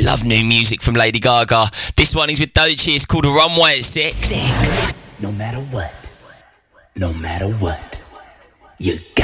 love new music from Lady Gaga. This one is with Doechii. It's called A Runway at 6. No matter what, you